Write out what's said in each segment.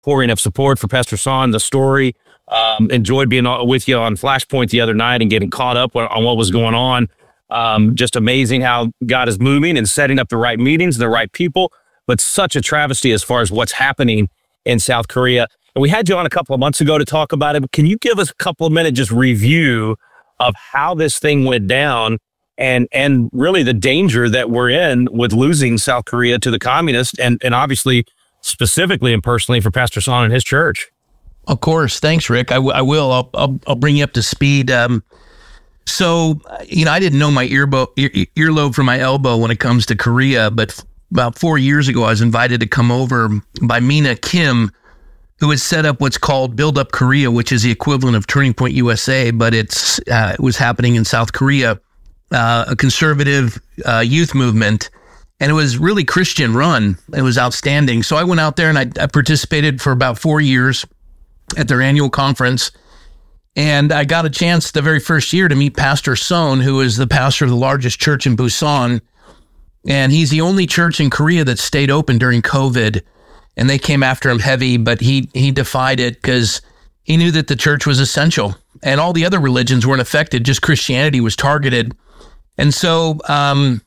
outpouring of support for Pastor Son, the story. Enjoyed being with you on Flashpoint the other night and getting caught up on what was going on. Just amazing how God is moving and setting up the right meetings, the right people, but such a travesty as far as what's happening in South Korea. And we had you on a couple of months ago to talk about it. But can you give us a couple of minutes just review of how this thing went down and really the danger that we're in with losing South Korea to the communists and obviously specifically and personally for Pastor Son and his church? Of course. Thanks, Rick. I will. I'll bring you up to speed. So, I didn't know my earlobe from my elbow when it comes to Korea, but about 4 years ago, I was invited to come over by Mina Kim, who has set up what's called Build Up Korea, which is the equivalent of Turning Point USA, but it was happening in South Korea, a conservative youth movement. And it was really Christian run. It was outstanding. So I went out there and I participated for about 4 years at their annual conference. And I got a chance the very first year to meet Pastor Son, who is the pastor of the largest church in Busan. And he's the only church in Korea that stayed open during COVID. And they came after him heavy, but he defied it because he knew that the church was essential. And all the other religions weren't affected, just Christianity was targeted. And so... and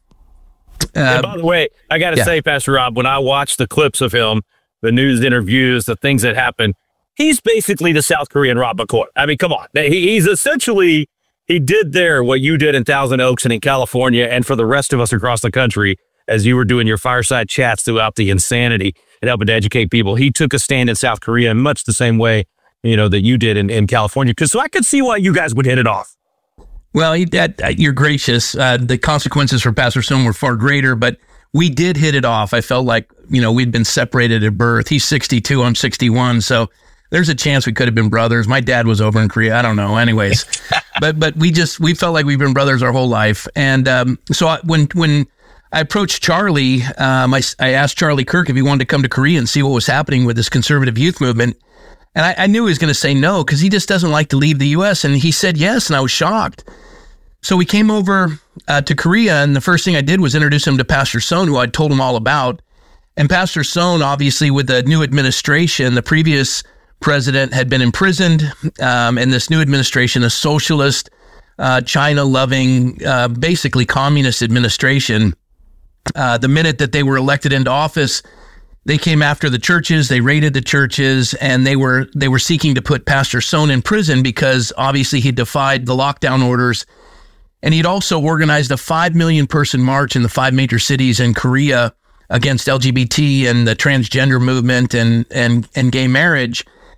by the way, I got to say, Pastor Rob, when I watched the clips of him, the news interviews, the things that happened, he's basically the South Korean Rob McCoy. I mean, come on. He's essentially, he did there what you did in Thousand Oaks and in California and for the rest of us across the country as you were doing your fireside chats throughout the insanity and helping to educate people. He took a stand in South Korea in much the same way, that you did in California. So I could see why you guys would hit it off. Well, you're gracious. The consequences for Pastor Son were far greater, but we did hit it off. I felt like, we'd been separated at birth. He's 62, I'm 61. So there's a chance we could have been brothers. My dad was over in Korea. I don't know. Anyways, but we felt like we've been brothers our whole life. And so when I approached Charlie, I asked Charlie Kirk if he wanted to come to Korea and see what was happening with this conservative youth movement. And I knew he was going to say no because he just doesn't like to leave the U.S. And he said yes, and I was shocked. So we came over to Korea, and the first thing I did was introduce him to Pastor Son, who I'd told him all about. And Pastor Son, obviously, with the new administration, the previous president had been imprisoned, and this new administration, a socialist, China-loving, basically communist administration, the minute that they were elected into office, they came after the churches, they raided the churches, and they were seeking to put Pastor Son in prison because obviously he defied the lockdown orders. And he'd also organized a 5 million person march in the 5 major cities in Korea against LGBT and the transgender movement and gay marriage.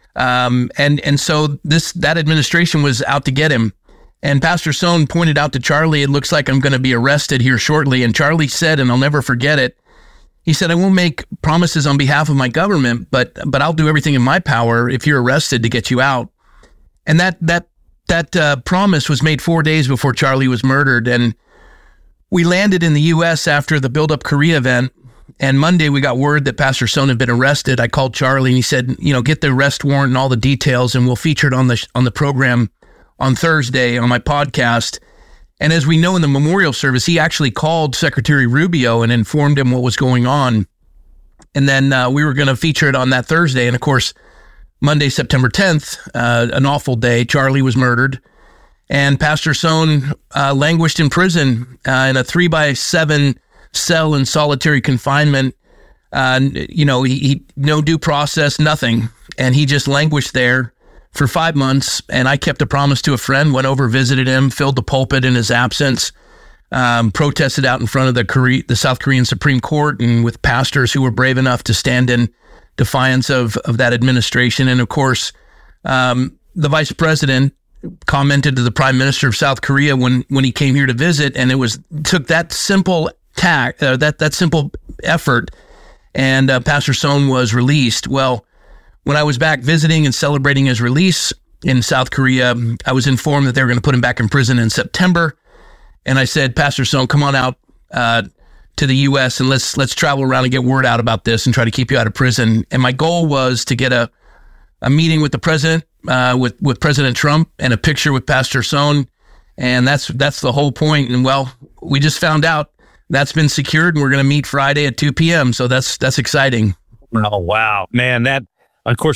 And so that administration was out to get him. And Pastor Son pointed out to Charlie, it looks like I'm going to be arrested here shortly. And Charlie said, and I'll never forget it, he said, I won't make promises on behalf of my government, but I'll do everything in my power if you're arrested to get you out. And that promise was made 4 days before Charlie was murdered. And we landed in the U.S. after the Build Up Korea event. And Monday we got word that Pastor Son had been arrested. I called Charlie and he said, get the arrest warrant and all the details, and we'll feature it on the program on Thursday on my podcast. And as we know in the memorial service, he actually called Secretary Rubio and informed him what was going on. And then we were going to feature it on that Thursday. And of course, Monday, September 10th, an awful day, Charlie was murdered. And Pastor Son languished in prison in a 3x7 cell in solitary confinement. He no due process, nothing. And he just languished there for 5 months. And I kept a promise to a friend, went over, visited him, filled the pulpit in his absence, protested out in front of the South Korean Supreme Court and with pastors who were brave enough to stand in defiance of that administration. And of course, the vice president commented to the prime minister of South Korea when he came here to visit, and took that simple that simple effort, and Pastor Son was released. Well, when I was back visiting and celebrating his release in South Korea, I was informed that they were going to put him back in prison in September. And I said, Pastor Son, come on out to the U.S. and let's travel around and get word out about this and try to keep you out of prison. And my goal was to get a meeting with the president, with President Trump, and a picture with Pastor Son. And that's the whole point. And well, we just found out that's been secured, and we're going to meet Friday at 2 p.m. So that's exciting. Oh, wow, man, Of course,